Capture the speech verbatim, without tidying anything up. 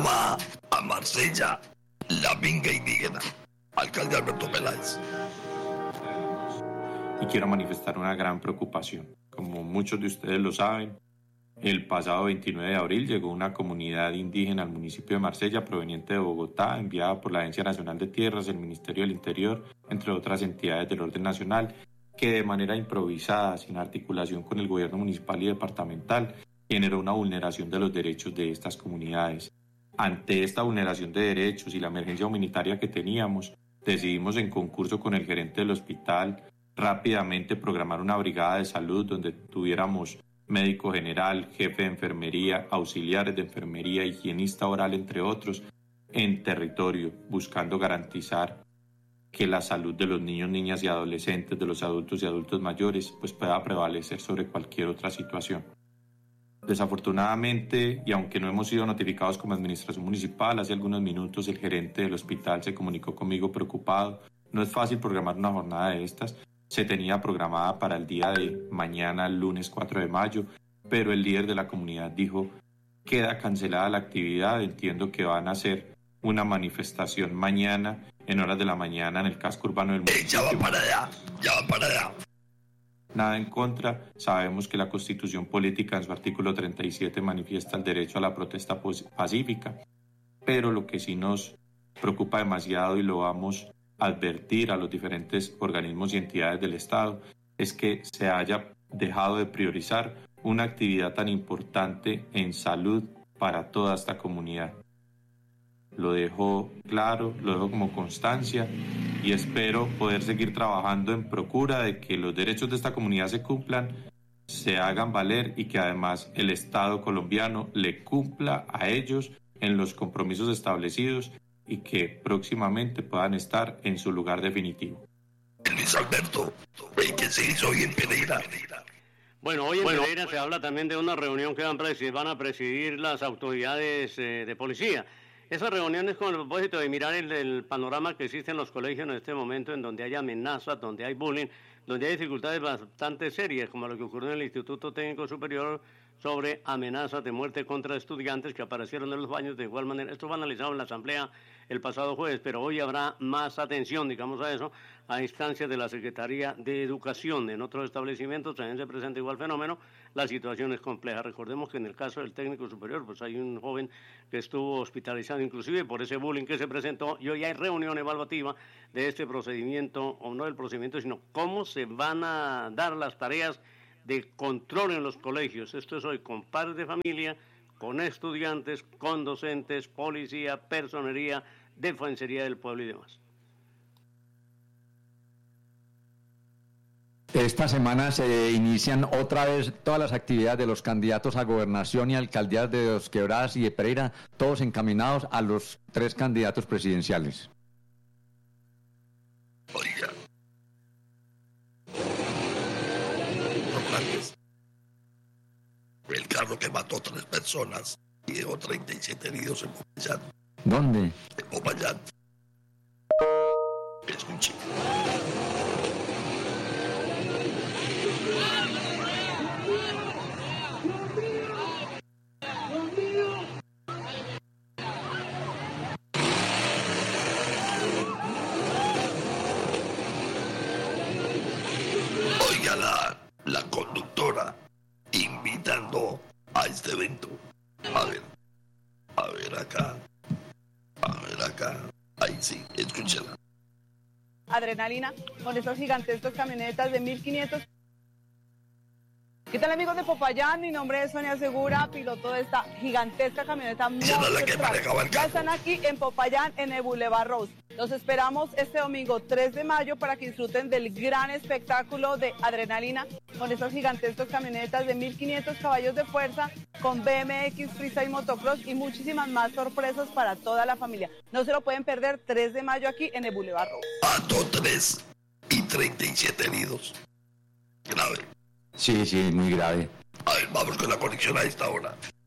va a Marsella la minga indígena. Alcalde Alberto Peláez. Y quiero manifestar una gran preocupación. Como muchos de ustedes lo saben, el pasado veintinueve de abril llegó una comunidad indígena al municipio de Marsella proveniente de Bogotá, enviada por la Agencia Nacional de Tierras, el Ministerio del Interior, entre otras entidades del orden nacional, que de manera improvisada, sin articulación con el gobierno municipal y departamental, generó una vulneración de los derechos de estas comunidades. Ante esta vulneración de derechos y la emergencia humanitaria que teníamos, decidimos en concurso con el gerente del hospital rápidamente programar una brigada de salud donde tuviéramos médico general, jefe de enfermería, auxiliares de enfermería, higienista oral, entre otros, en territorio, buscando garantizar que la salud de los niños, niñas y adolescentes, de los adultos y adultos mayores, pues pueda prevalecer sobre cualquier otra situación. Desafortunadamente, y aunque no hemos sido notificados como administración municipal, hace algunos minutos el gerente del hospital se comunicó conmigo preocupado. No es fácil programar una jornada de estas. Se tenía programada para el día de mañana, el lunes cuatro de mayo, pero el líder de la comunidad dijo, queda cancelada la actividad, entiendo que van a hacer una manifestación mañana, en horas de la mañana, en el casco urbano del municipio. Eh, ya va para allá, ya va para allá. Nada en contra, sabemos que la Constitución Política en su artículo treinta y siete manifiesta el derecho a la protesta pacífica, pero lo que sí nos preocupa demasiado y lo vamos a advertir a los diferentes organismos y entidades del Estado es que se haya dejado de priorizar una actividad tan importante en salud para toda esta comunidad. Lo dejo claro, lo dejo como constancia y espero poder seguir trabajando en procura de que los derechos de esta comunidad se cumplan, se hagan valer y que además el Estado colombiano le cumpla a ellos en los compromisos establecidos y que próximamente puedan estar en su lugar definitivo. Luis Alberto, ¿qué se hizo hoy en Pereira? Bueno, hoy en bueno, Pereira se habla también de una reunión que van, presidir, van a presidir las autoridades eh, de policía. Esa reunión es con el propósito de mirar el, el panorama que existe en los colegios en este momento, en donde hay amenazas, donde hay bullying, donde hay dificultades bastante serias, como lo que ocurrió en el Instituto Técnico Superior sobre amenazas de muerte contra estudiantes que aparecieron en los baños. De igual manera, esto fue analizado en la Asamblea el pasado jueves, pero hoy habrá más atención, digamos, a eso, a instancias de la Secretaría de Educación. En otros establecimientos también se presenta igual fenómeno. La situación es compleja. Recordemos que en el caso del técnico superior, pues hay un joven que estuvo hospitalizado inclusive por ese bullying que se presentó, y hoy hay reunión evaluativa de este procedimiento, o no del procedimiento, sino cómo se van a dar las tareas de control en los colegios. Esto es hoy con padres de familia, con estudiantes, con docentes, policía, personería, defensoría del pueblo y demás. Esta semana se inician otra vez todas las actividades de los candidatos a gobernación y alcaldías de Dos Quebradas y de Pereira, todos encaminados a los tres candidatos presidenciales. Oiga. El carro que mató a tres personas y dejó treinta y siete heridos en Popayán. ¿Dónde? En Popayán. Escuche. Oiga, la, la conductora invitando a este evento. A ver, a ver acá, a ver acá. Ahí sí, escúchala. Adrenalina con estas gigantescas camionetas de mil quinientos. ¿Qué tal, amigos de Popayán? Mi nombre es Sonia Segura, piloto de esta gigantesca camioneta Monster Truck. Ya están aquí en Popayán, en el Boulevard Rose. Los esperamos este domingo tres de mayo para que disfruten del gran espectáculo de Adrenalina con estas gigantescas camionetas de mil quinientos caballos de fuerza, con B M X, Freestyle Motocross y muchísimas más sorpresas para toda la familia. No se lo pueden perder, tres de mayo aquí en el Boulevard Rose. Mató tres y treinta y siete heridos. Grave. Sí, sí, muy grave. A ver, vamos con la conexión a esta hora.